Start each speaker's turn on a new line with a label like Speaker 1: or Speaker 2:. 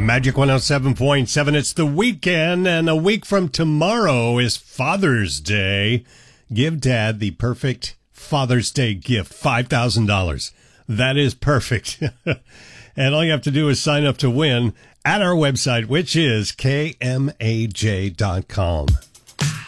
Speaker 1: Magic 107.7. It's the weekend, and a week from tomorrow is Father's Day. Give Dad the perfect Father's Day gift, $5,000. That is perfect. And all you have to do is sign up to win at our website, which is kmaj.com.